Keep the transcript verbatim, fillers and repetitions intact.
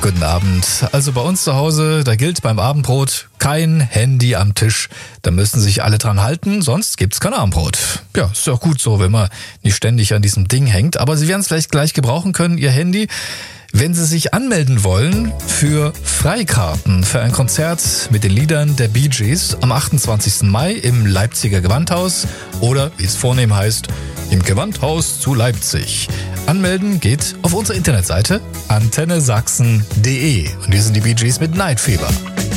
Guten Abend. Also bei uns zu Hause, da gilt beim Abendbrot kein Handy am Tisch. Da müssen sich alle dran halten, sonst gibt's kein Abendbrot. Ja, ist ja auch gut so, wenn man nicht ständig an diesem Ding hängt. Aber Sie werden es vielleicht gleich gebrauchen können, Ihr Handy, wenn Sie sich anmelden wollen für Freikarten für ein Konzert mit den Liedern der Bee Gees am achtundzwanzigsten Mai im Leipziger Gewandhaus oder, wie es vornehm heißt, im Gewandhaus zu Leipzig. Anmelden geht auf unserer Internetseite antenne sachsen punkt de und hier sind die Bee Gees mit Night Fever.